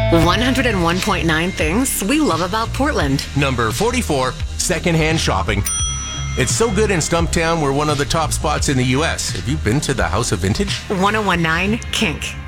101.9 things we love about Portland. Number 44, secondhand shopping. It's so good in Stumptown, we're one of the top spots in the U.S. Have you been to the House of Vintage? 101.9 Kink.